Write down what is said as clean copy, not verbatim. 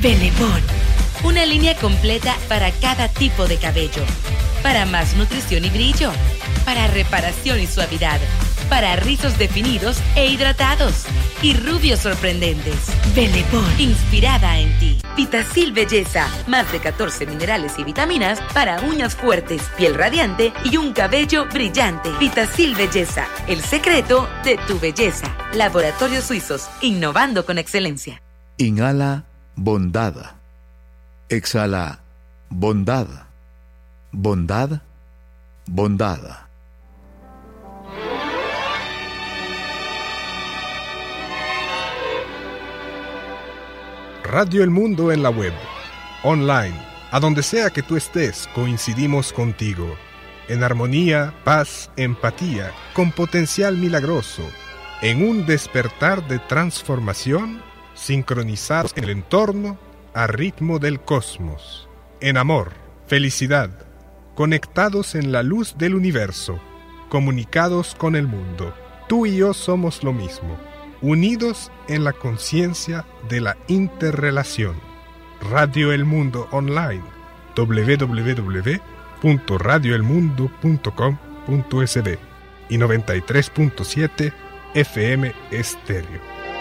Belebón. Una línea completa para cada tipo de cabello. Para más nutrición y brillo. Para reparación y suavidad. Para rizos definidos e hidratados. Y rubios sorprendentes. Belebón. Inspirada en ti. Vitacil Belleza. Más de 14 minerales y vitaminas para uñas fuertes, piel radiante y un cabello brillante. Vitacil Belleza. El secreto de tu belleza. Laboratorios Suizos. Innovando con excelencia. Inhala bondad. Exhala bondad. Bondad. Bondad. Radio El Mundo en la web, online, a donde sea que tú estés, coincidimos contigo, en armonía, paz, empatía, con potencial milagroso, en un despertar de transformación, sincronizados en el entorno, a ritmo del cosmos, en amor, felicidad, conectados en la luz del universo, comunicados con el mundo. Tú y yo somos lo mismo, unidos en la conciencia de la interrelación. Radio El Mundo Online, www.radioelmundo.com.sd y 93.7 FM Estéreo.